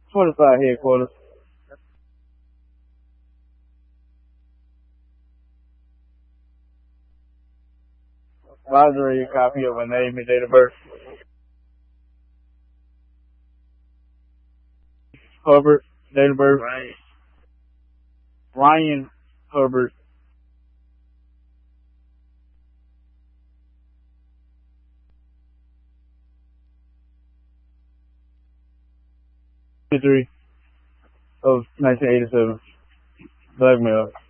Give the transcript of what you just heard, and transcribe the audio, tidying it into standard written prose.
Fortified headquarters. Roger, a copy of my name and date of birth. Hubbard, date of birth. Ryan Hubbard. History of 1987. Black male.